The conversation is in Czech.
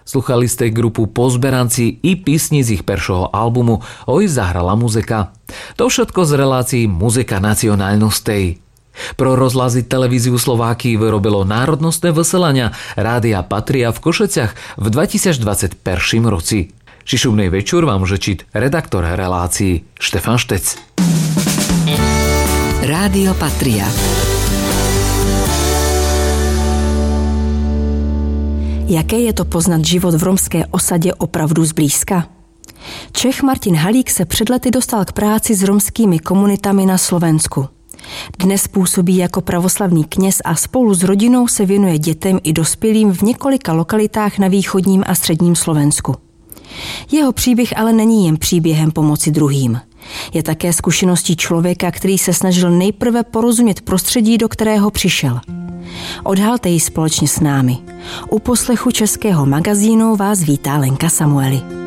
Sluchali ste grupu Pozberanci i písni z ich peršoho albumu Oj zahrala muzika. To všetko z relácií Muzika nacionálnostej. Pro rozhlas i televíziu Slováky vyrobilo národnostné vyselania Rádia Patria v Košeciach v 2021 roci. Šišumnej večer vám žečiť redaktor relácií Štefan Štec. Rádio Patria. Jaké je to poznat život v romské osadě opravdu zblízka? Čech Martin Halík se před lety dostal k práci s romskými komunitami na Slovensku. Dnes působí jako pravoslavný kněz a spolu s rodinou se věnuje dětem i dospělým v několika lokalitách na východním a středním Slovensku. Jeho příběh ale není jen příběhem pomoci druhým. Je také zkušeností člověka, který se snažil nejprve porozumět prostředí, do kterého přišel. Odhalte ji společně s námi. U poslechu Českého magazínu vás vítá Lenka Samueli.